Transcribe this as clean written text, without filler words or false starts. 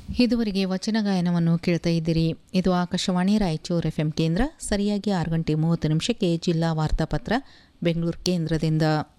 ಇದುವರೆಗೆ ವಚನ ಗಾಯನವನ್ನು ಕೇಳ್ತಾ ಇದ್ದೀರಿ. ಇದು ಆಕಾಶವಾಣಿ ರಾಯಚೂರು FM ಕೇಂದ್ರ. ಸರಿಯಾಗಿ 6 ಗಂಟೆ 30 ನಿಮಿಷಕ್ಕೆ ಜಿಲ್ಲಾ ವಾರ್ತಾಪತ್ರ ಬೆಂಗಳೂರು ಕೇಂದ್ರದಿಂದ.